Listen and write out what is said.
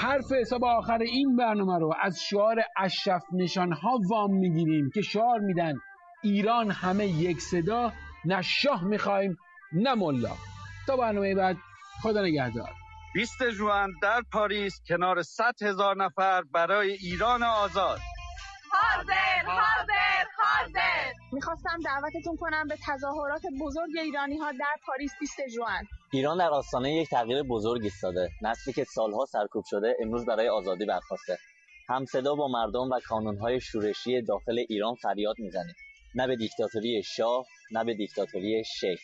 حرف حساب آخر این برنامه رو از شعار اشرف نشان‌ها وام میگیریم که شعار میدن ایران همه یک صدا، نه شاه میخوایم نه ملا. تا برنامه بعد، خدا نگهدار. 20 ژوئن در پاریس کنار 100,000 نفر برای ایران آزاد. حاضر حاضر حاضر. میخواستم دعوتتون کنم به تظاهرات بزرگ ایرانی‌ها در پاریس 20 ژوئن. ایران در آستانه یک تغییر بزرگ ایستاده. نسلی که سالها سرکوب شده امروز برای آزادی برخاسته. همصدا با مردم و کانون‌های شورشی داخل ایران فریاد میزنیم. نه به دیکتاتوری شاه، نه به دیکتاتوری شیخ.